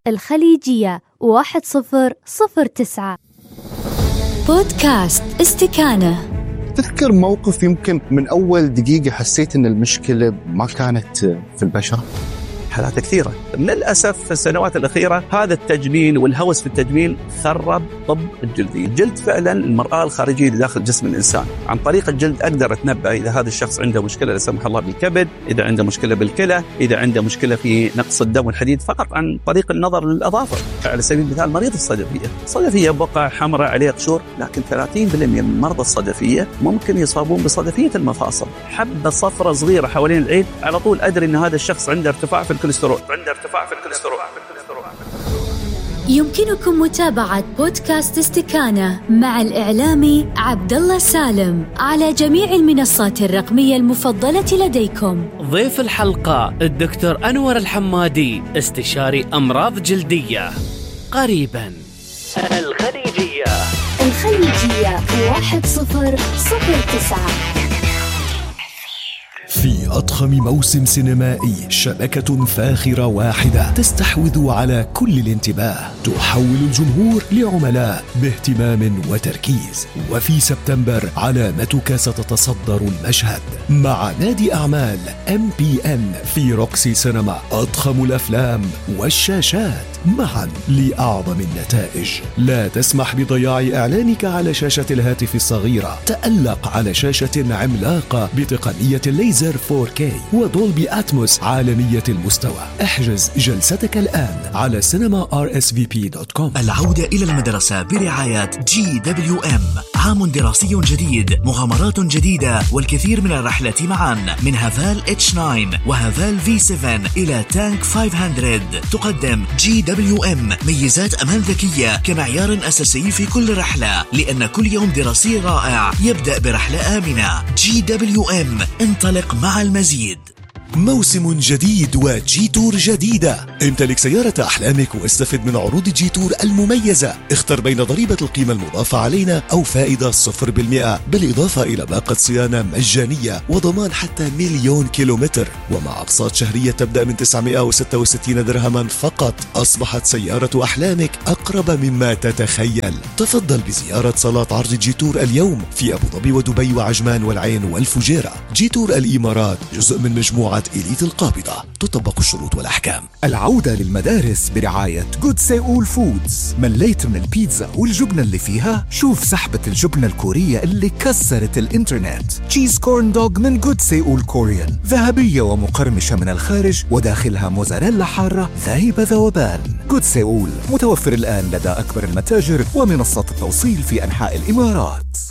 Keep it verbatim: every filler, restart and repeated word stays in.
الخليجية واحد صفر صفر تسعة. بودكاست استكانة. تذكر موقف يمكن من أول دقيقة حسيت أن المشكلة ما كانت في البشر؟ حالات كثيرة للأسف في السنوات الأخيرة. هذا التجميل والهوس في التجميل خرب طب الجلدية. الجلد فعلا المرآة الخارجية داخل جسم الإنسان. عن طريق الجلد أقدر أتنبأ إذا هذا الشخص عنده مشكلة لا سمح الله بالكبد، إذا عنده مشكلة بالكلى، إذا عنده مشكلة في نقص الدم والحديد، فقط عن طريق النظر للأظافر. على سبيل المثال مريض الصدفية، الصدفية بقع حمراء عليه قشور، لكن ثلاثين بالمئة من مرضى الصدفية ممكن يصابون بصدفية المفاصل. حبة صفرة صغيرة حوالين العين على طول أدري أن هذا الشخص عنده ارتفاع في الكوليسترول. عنده ارتفاع في الكوليسترول. يمكنكم متابعة بودكاست استكانة مع الإعلامي عبد الله سالم على جميع المنصات الرقمية المفضلة لديكم. ضيف الحلقة الدكتور أنور الحمادي، استشاري أمراض جلدية. قريبا الخليجية الخليجية واحد صفر صفر تسعة. في أضخم موسم سينمائي، شبكة فاخرة واحدة تستحوذ على كل الانتباه، تحول الجمهور لعملاء باهتمام وتركيز. وفي سبتمبر علامتك ستتصدر المشهد مع نادي أعمال إم بي إن في روكسي سينما. أضخم الأفلام والشاشات معا لأعظم النتائج. لا تسمح بضياع إعلانك على شاشة الهاتف الصغيرة. تألق على شاشة عملاقة بتقنية الليزر فور كي ودولبي أتموس عالمية المستوى. احجز جلستك الآن على سينما آر إس في بي دوت كوم. العودة إلى المدرسة برعاية جي دبليو إم. عام دراسي جديد، مغامرات جديدة والكثير من الرحلات معا، من هافال إتش ناين وهافال في سفن إلى تانك خمسمئة. تقدم جي دبليو إم ميزات أمان ذكية كمعيار أساسي في كل رحلة، لأن كل يوم دراسي رائع يبدأ برحلة آمنة. جي دبليو إم، انطلق مع المزيد. موسم جديد وجي تور جديدة. امتلك سيارة أحلامك واستفد من عروض جي تور المميزة. اختر بين ضريبة القيمة المضافة علينا أو فائدة صفر بالمئة، بالإضافة إلى باقة صيانة مجانية وضمان حتى مليون كيلومتر، ومع أقساط شهرية تبدأ من تسعمئة وستة وستين درهما فقط. أصبحت سيارة أحلامك أقرب مما تتخيل. تفضل بزيارة صالات عرض جي تور اليوم في أبو ظبي ودبي وعجمان والعين والفجيرة. جي تور الإمارات جزء من مجموعة إليت القابضة. تطبق الشروط والأحكام. العودة للمدارس برعاية جود سيول فودز. مليت من البيتزا والجبنة اللي فيها؟ شوف سحبة الجبنة الكورية اللي كسرت الإنترنت. تشيز كورن دوغ من جود سيول كوريان، ذهبية ومقرمشة من الخارج وداخلها موزاريلا حارة ذاهبة ذوبان. جود سيول متوفر الآن لدى أكبر المتاجر ومنصات التوصيل في أنحاء الإمارات.